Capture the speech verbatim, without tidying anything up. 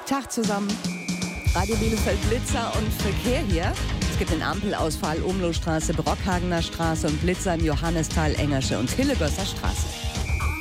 Tag zusammen. Radio Bielefeld Blitzer und Verkehr hier. Es gibt den Ampelausfall Umlohstraße, Brockhagener Straße und Blitzer im Johannisthal, Engersche und Hillebösser Straße.